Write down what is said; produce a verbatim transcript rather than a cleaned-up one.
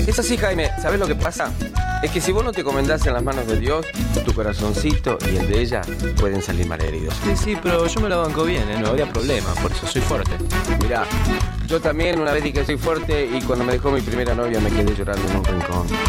Es así, Jaime. ¿Sabes lo que pasa? Es que si vos no te comendás en las manos de Dios, tu corazoncito y el de ella pueden salir malheridos. Sí, sí, pero yo me la banco bien, ¿eh? No habría problema, por eso soy fuerte. Mirá, yo también una vez dije que soy fuerte y cuando me dejó mi primera novia me quedé llorando en un rincón.